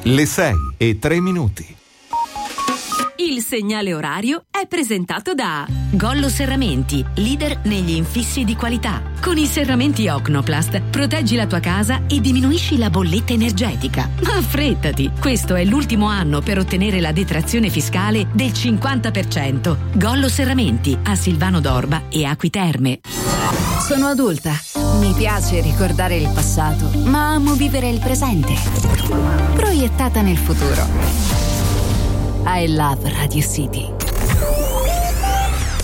Le 6:03. Il segnale orario è presentato da Gollo Serramenti, leader negli infissi di qualità. Con i serramenti Ocnoplast proteggi la tua casa e diminuisci la bolletta energetica. Ma affrettati, questo è l'ultimo anno per ottenere la detrazione fiscale del 50%. Gollo Serramenti a Silvano d'Orba e Acquiterme. Sono adulta. Mi piace ricordare il passato, ma amo vivere il presente. Proiettata nel futuro. I love Radio City.